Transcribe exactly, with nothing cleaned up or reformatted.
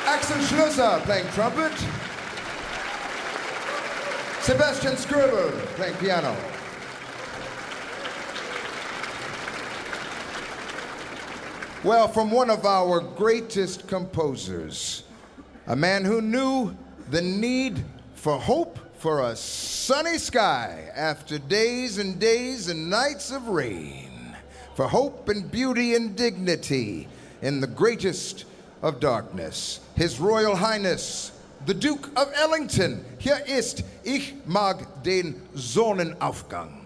Axel Schlösser playing trumpet. Sebastian Scribble playing piano. Well, from one of our greatest composers, a man who knew the need for hope for a sunny sky after days and days and nights of rain, for hope and beauty and dignity in the greatest of darkness. His Royal Highness, the Duke of Ellington. Hier ist Ich mag den Sonnenaufgang.